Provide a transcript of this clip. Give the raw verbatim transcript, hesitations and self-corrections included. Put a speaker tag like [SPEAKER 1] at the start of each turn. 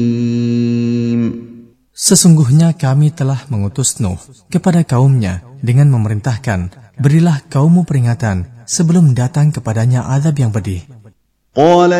[SPEAKER 1] Sesungguhnya kami telah mengutus Nuh kepada kaumnya dengan memerintahkan, berilah kaummu peringatan sebelum datang kepadanya azab yang pedih.